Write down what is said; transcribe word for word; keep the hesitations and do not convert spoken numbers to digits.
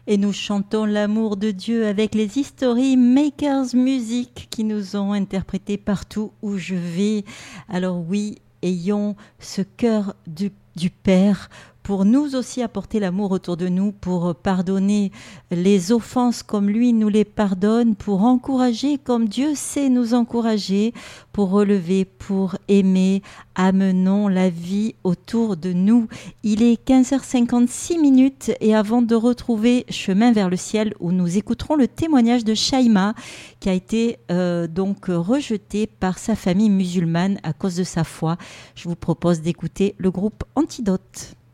Et nous chantons l'amour de Dieu avec les History Makers Music qui nous ont interprété partout où je vais. Alors oui, ayons ce cœur du, du Père pour nous aussi apporter l'amour autour de nous, pour pardonner les offenses comme lui nous les pardonne, pour encourager comme Dieu sait nous encourager, pour relever, pour aimer. Amenons la vie autour de nous. Il est quinze heures cinquante-six minutes et avant de retrouver Chemin vers le ciel où nous écouterons le témoignage de Shaima qui a été euh, donc rejeté par sa famille musulmane à cause de sa foi, je vous propose d'écouter le groupe Antidote.